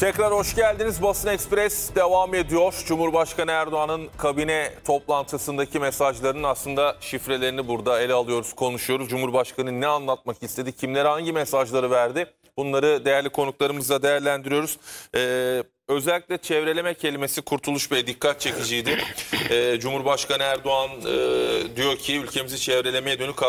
Tekrar hoş geldiniz. Basın Ekspres devam ediyor. Cumhurbaşkanı Erdoğan'ın kabine toplantısındaki mesajlarının aslında şifrelerini burada ele alıyoruz, konuşuyoruz. Cumhurbaşkanı ne anlatmak istedi, kimlere hangi mesajları verdi? Bunları değerli konuklarımızla değerlendiriyoruz. Özellikle çevreleme kelimesi Kurtuluş Bey dikkat çekiciydi. Cumhurbaşkanı Erdoğan diyor ki ülkemizi çevrelemeye dönük